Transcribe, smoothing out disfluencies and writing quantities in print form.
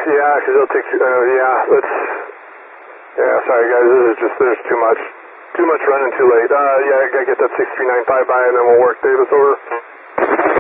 Yeah, because it'll take, sorry guys, there's too much running too late. Yeah, I gotta get that 6395 by and then we'll work Davis over.